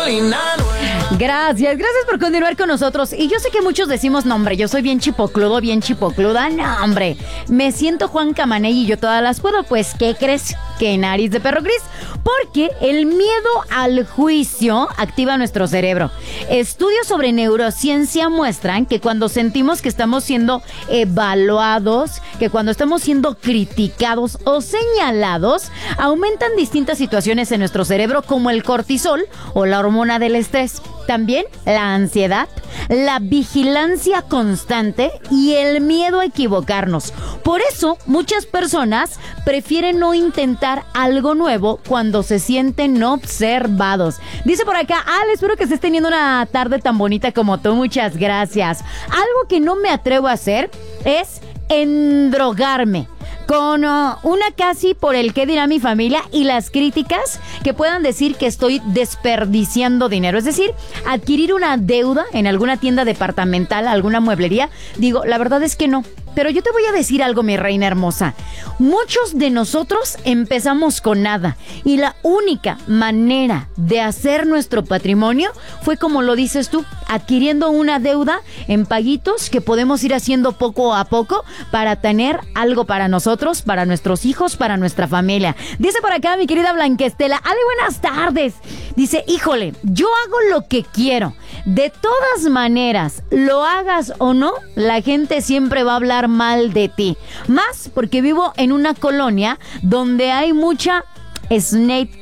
Gracias por continuar con nosotros. Y yo sé que muchos decimos, no hombre, yo soy bien chipocludo, bien chipocluda. No hombre, me siento Juan Camaney y yo todas las puedo. Pues, ¿qué crees? Que nariz de perro gris. Porque el miedo al juicio activa nuestro cerebro. Estudios sobre neurociencia muestran que cuando sentimos que estamos siendo evaluados, que cuando estamos siendo criticados o señalados, aumentan distintas situaciones en nuestro cerebro como el cortisol o la hormona del estrés. También la ansiedad, la vigilancia constante y el miedo a equivocarnos. Por eso, muchas personas prefieren no intentar algo nuevo cuando se sienten observados. Dice por acá, espero que estés teniendo una tarde tan bonita como tú. Muchas gracias. Algo que no me atrevo a hacer es endrogarme con una casi por el qué dirá mi familia y las críticas que puedan decir que estoy desperdiciando dinero. Es decir, adquirir una deuda en alguna tienda departamental, alguna mueblería. Digo, la verdad es que no. Pero yo te voy a decir algo, mi reina hermosa. Muchos de nosotros empezamos con nada. Y la única manera de hacer nuestro patrimonio fue, como lo dices tú, adquiriendo una deuda en paguitos que podemos ir haciendo poco a poco para tener algo para nosotros, para nuestros hijos, para nuestra familia. Dice por acá mi querida Blanquestela, buenas tardes. Dice, híjole, yo hago lo que quiero. De todas maneras, lo hagas o no, la gente siempre va a hablar mal de ti. Más porque vivo en una colonia donde hay mucha Snape,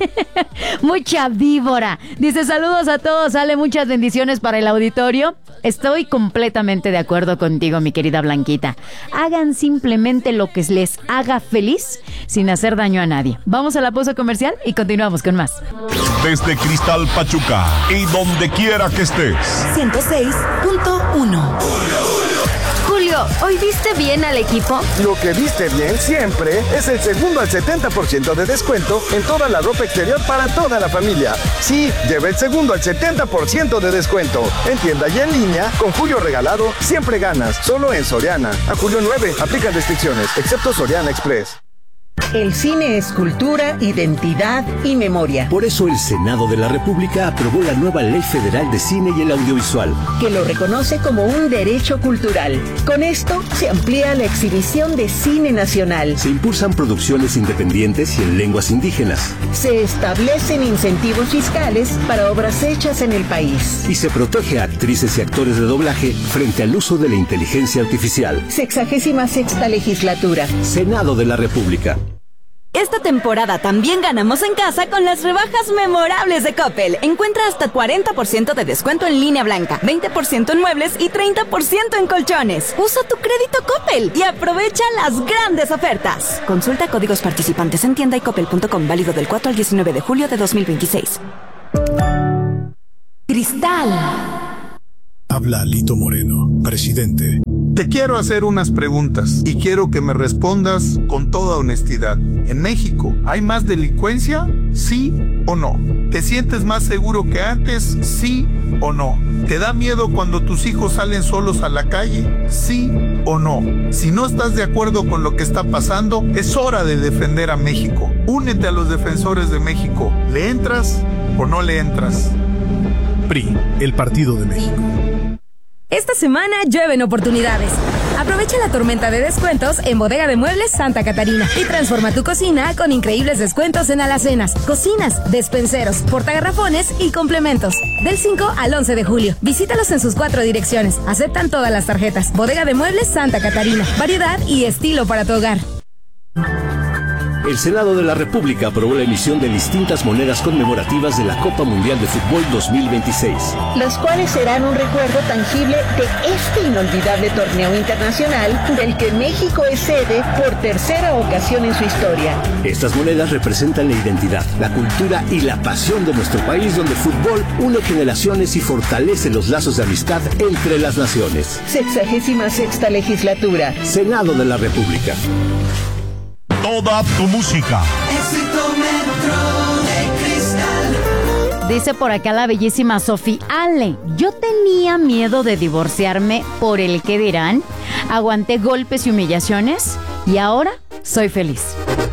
mucha víbora. Dice, saludos a todos, muchas bendiciones para el auditorio. Estoy completamente de acuerdo contigo, mi querida Blanquita. Hagan simplemente lo que les haga feliz sin hacer daño a nadie. Vamos a la pausa comercial y continuamos con más. Desde Cristal Pachuca y donde quiera que estés. 106.1. Julio, ¿hoy viste bien al equipo? Lo que viste bien siempre es el segundo al 70% de descuento en toda la ropa exterior para toda la familia. Sí, lleva el segundo al 70% de descuento. En tienda y en línea, con Julio regalado, siempre ganas. Solo en Soriana. A julio 9, aplican restricciones, excepto Soriana Express. El cine es cultura, identidad y memoria. Por eso el Senado de la República aprobó la nueva Ley Federal de Cine y el Audiovisual, que lo reconoce como un derecho cultural. Con esto se amplía la exhibición de cine nacional. Se impulsan producciones independientes y en lenguas indígenas. Se establecen incentivos fiscales para obras hechas en el país. Y se protege a actrices y actores de doblaje frente al uso de la inteligencia artificial. 66ª legislatura. Senado de la República. Esta temporada también ganamos en casa con las rebajas memorables de Coppel. Encuentra hasta 40% de descuento en línea blanca, 20% en muebles y 30% en colchones. Usa tu crédito Coppel y aprovecha las grandes ofertas. Consulta códigos participantes en tienda y coppel.com, válido del 4 al 19 de julio de 2026. Cristal. Habla Lito Moreno, presidente. Te quiero hacer unas preguntas y quiero que me respondas con toda honestidad. ¿En México hay más delincuencia? ¿Sí o no? ¿Te sientes más seguro que antes? ¿Sí o no? ¿Te da miedo cuando tus hijos salen solos a la calle? ¿Sí o no? Si no estás de acuerdo con lo que está pasando, es hora de defender a México. Únete a los defensores de México. ¿Le entras o no le entras? PRI, el Partido de México. Esta semana llueven oportunidades. Aprovecha la tormenta de descuentos en Bodega de Muebles Santa Catarina y transforma tu cocina con increíbles descuentos en alacenas, cocinas, despenseros, portagarrafones y complementos. Del 5 al 11 de julio. Visítalos en sus 4 direcciones. Aceptan todas las tarjetas. Bodega de Muebles Santa Catarina. Variedad y estilo para tu hogar. El Senado de la República aprobó la emisión de distintas monedas conmemorativas de la Copa Mundial de Fútbol 2026. Las cuales serán un recuerdo tangible de este inolvidable torneo internacional del que México es sede por tercera ocasión en su historia. Estas monedas representan la identidad, la cultura y la pasión de nuestro país, donde el fútbol une generaciones y fortalece los lazos de amistad entre las naciones. 66ª legislatura. Senado de la República. Toda tu música. Dice por acá la bellísima Sofi, yo tenía miedo de divorciarme por el que dirán, aguanté golpes y humillaciones y ahora soy feliz.